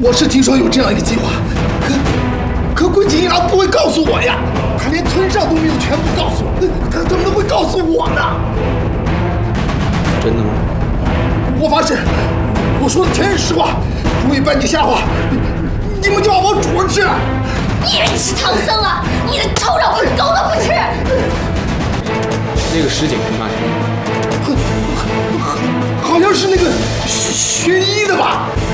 我是听说有这样一个计划，可桂锦一郎不会告诉我呀，他连村上都没有全部告诉我，他怎么会告诉我呢？ 真的吗？ 我发誓，我说的全是实话。如果搬起瞎话，你们就把我煮着吃。 你以为你是唐僧啊？你的臭肉狗都不吃。 那个石井是骂谁？ 好像是那个学医的吧？